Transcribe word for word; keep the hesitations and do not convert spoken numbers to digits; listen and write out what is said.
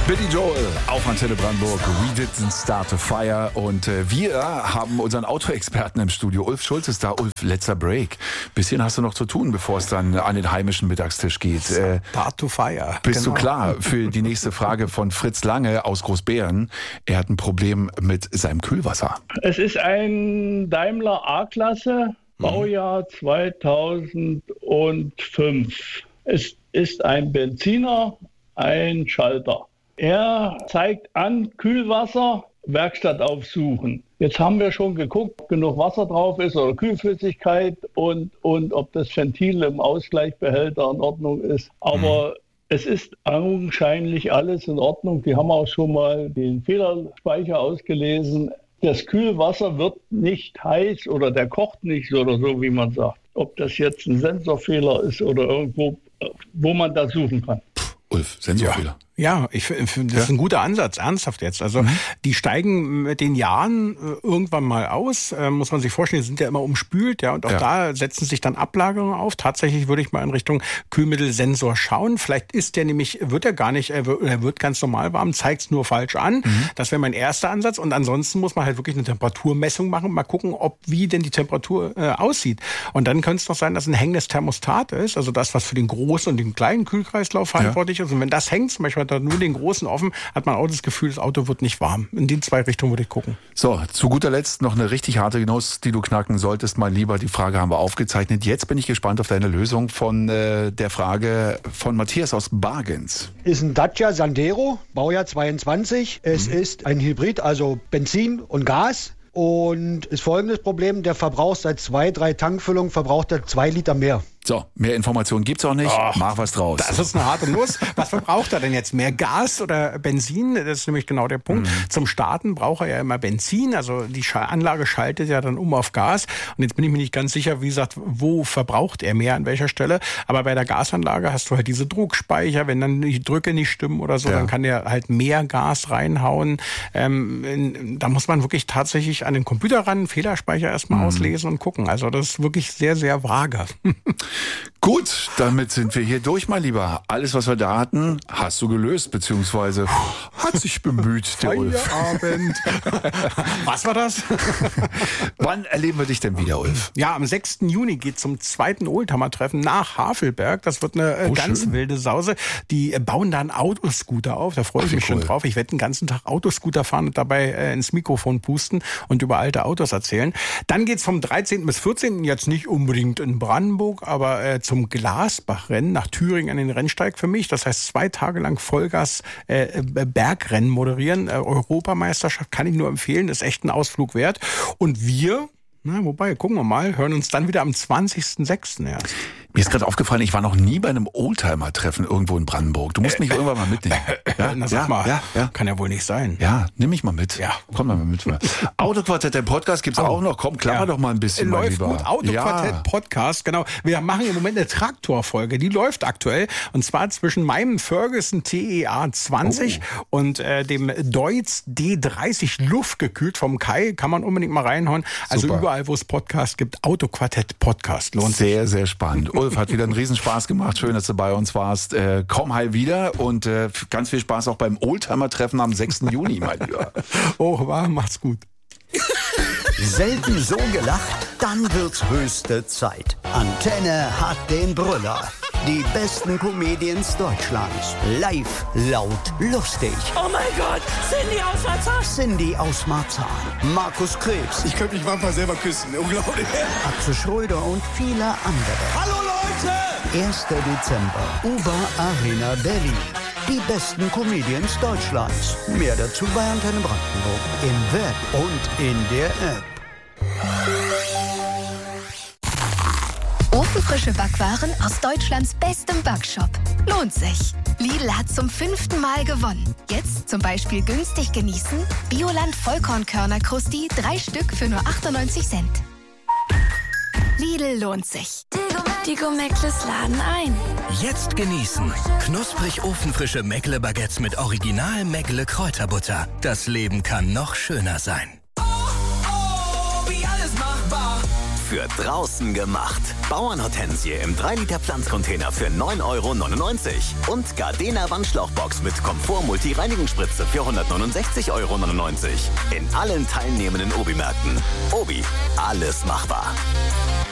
Billy Joel auf Antenne Brandenburg. We didn't start a fire. Und äh, wir haben unseren Autoexperten im Studio. Ulf Schulz ist da. Ulf, letzter Break. Bisschen hast du noch zu tun, bevor es dann an den heimischen Mittagstisch geht. Äh, Start to fire. Bist genau. du klar für die nächste Frage von Fritz Lange aus Großbären? Er hat ein Problem mit seinem Kühlwasser. Es ist ein Daimler A-Klasse, Baujahr zweitausendfünf. Es ist ein Benziner, ein Schalter. Er zeigt an, Kühlwasser, Werkstatt aufsuchen. Jetzt haben wir schon geguckt, ob genug Wasser drauf ist oder Kühlflüssigkeit und, und ob das Ventil im Ausgleichsbehälter in Ordnung ist. Aber mhm. es ist augenscheinlich alles in Ordnung. Die haben auch schon mal den Fehlerspeicher ausgelesen. Das Kühlwasser wird nicht heiß oder der kocht nicht oder so, wie man sagt. Ob das jetzt ein Sensorfehler ist oder irgendwo, wo man da suchen kann. Ulf, Sensorfehler. Ja, ich finde, das ist ein guter Ansatz, ernsthaft jetzt. Also mhm. die steigen mit den Jahren irgendwann mal aus, äh, muss man sich vorstellen, die sind ja immer umspült, ja, und auch ja. da setzen sich dann Ablagerungen auf. Tatsächlich würde ich mal in Richtung Kühlmittelsensor schauen. Vielleicht ist der nämlich, wird er gar nicht, er wird, er wird ganz normal warm, zeigt es nur falsch an. Mhm. Das wäre mein erster Ansatz. Und ansonsten muss man halt wirklich eine Temperaturmessung machen, mal gucken, ob wie denn die Temperatur äh, aussieht. Und dann könnte es doch sein, dass ein hängendes Thermostat ist, also das, was für den großen und den kleinen Kühlkreislauf verantwortlich ja. ist. Und wenn das hängt, zum Beispiel hat nur den großen offen, hat man auch das Gefühl, das Auto wird nicht warm. In die zwei Richtungen würde ich gucken. So, zu guter Letzt noch eine richtig harte Nuss, die du knacken solltest, mein Lieber. Die Frage haben wir aufgezeichnet. Jetzt bin ich gespannt auf deine Lösung von äh, der Frage von Matthias aus Bargens. Ist ein Dacia Sandero, Baujahr zweiundzwanzig. Es mhm. ist ein Hybrid, also Benzin und Gas. Und ist folgendes Problem, der Verbrauch seit zwei, drei Tankfüllungen verbraucht er zwei Liter mehr. So, mehr Informationen gibt's auch nicht. Och, Mach was draus. Das ist eine harte Nuss. Was verbraucht er denn jetzt? Mehr Gas oder Benzin? Das ist nämlich genau der Punkt. Mhm. Zum Starten braucht er ja immer Benzin. Also die Anlage schaltet ja dann um auf Gas. Und jetzt bin ich mir nicht ganz sicher, wie gesagt, wo verbraucht er mehr, an welcher Stelle. Aber bei der Gasanlage hast du halt diese Druckspeicher. Wenn dann die Drücke nicht stimmen oder so, ja. dann kann der halt mehr Gas reinhauen. Ähm, da muss man wirklich tatsächlich an den Computer ran, Fehlerspeicher erstmal mhm. auslesen und gucken. Also das ist wirklich sehr, sehr vage. Gut, damit sind wir hier durch, mein Lieber. Alles, was wir da hatten, hast du gelöst, beziehungsweise hat sich bemüht, der Ulf. Feierabend. Was war das? Wann erleben wir dich denn wieder, Ulf? Ja, am sechsten Juni geht zum zweiten Oldtimer-Treffen nach Havelberg. Das wird eine oh, ganz schön. wilde Sause. Die bauen da einen Autoscooter auf. Da freue ich Ach, mich cool. schon drauf. Ich werde den ganzen Tag Autoscooter fahren und dabei äh, ins Mikrofon pusten und über alte Autos erzählen. Dann geht's vom dreizehnten bis vierzehnten jetzt nicht unbedingt in Brandenburg, aber äh, zum Glasbachrennen nach Thüringen an den Rennsteig für mich. Das heißt, zwei Tage lang Vollgas äh, Bergrennen moderieren. Äh, Europameisterschaft kann ich nur empfehlen. Ist echt ein Ausflug wert. Und wir, na, wobei, gucken wir mal, hören uns dann wieder am zwanzigsten sechsten erst. Mir ist gerade aufgefallen, ich war noch nie bei einem Oldtimer-Treffen irgendwo in Brandenburg. Du musst mich äh, irgendwann mal mitnehmen. Ja, Na, sag ja, mal, ja, ja. Kann ja wohl nicht sein. Ja, nimm mich mal mit. Ja. Komm mal mit. Autoquartett, der Podcast gibt's oh. auch noch. Komm, klapper ja. doch mal ein bisschen, läuft mein Lieber. Gut, Autoquartett, ja. Podcast, genau. Wir machen im Moment eine Traktorfolge, die läuft aktuell. Und zwar zwischen meinem Ferguson T E A zwanzig oh. und äh, dem Deutz D dreißig luftgekühlt vom Kai. Kann man unbedingt mal reinhauen. Also Super. Überall, wo es Podcast gibt, Autoquartett Podcast. Lohnt sehr, sich. sehr spannend. Ulf hat wieder einen riesen Spaß gemacht. Schön, dass du bei uns warst. Äh, komm heil wieder und äh, ganz viel Spaß auch beim Oldtimer-Treffen am sechsten Juni, mein Lieber. Oh, war, macht's gut. Selten so gelacht, dann wird's höchste Zeit. Antenne hat den Brüller. Die besten Comedians Deutschlands. Live, laut, lustig. Oh mein Gott, Cindy aus Marzahn. Cindy aus Marzahn. Markus Krebs. Ich könnte mich manchmal selber küssen, unglaublich. Axel Schröder und viele andere. Hallo Leute! erster Dezember, Uber Arena Berlin. Die besten Comedians Deutschlands. Mehr dazu bei Antenne Brandenburg. Im Web und in der App. Ofenfrische Backwaren aus Deutschlands bestem Backshop. Lohnt sich. Lidl hat zum fünften Mal gewonnen. Jetzt zum Beispiel günstig genießen. Bioland Vollkornkörner Krusti, drei Stück für nur achtundneunzig Cent. Lidl lohnt sich. Die Gomeckles laden ein. Jetzt genießen. Knusprig ofenfrische Meckle-Baguettes mit Original Meckle Kräuterbutter. Das Leben kann noch schöner sein. Oh, oh, wie alles machbar. für draußen gemacht. Bauernhortensie im drei Liter Pflanzcontainer für neun Euro neunundneunzig. Und Gardena Wandschlauchbox mit Komfort Multi-Reinigungsspritze für hundertneunundsechzig Euro neunundneunzig. In allen teilnehmenden Obi-Märkten. Obi, alles machbar.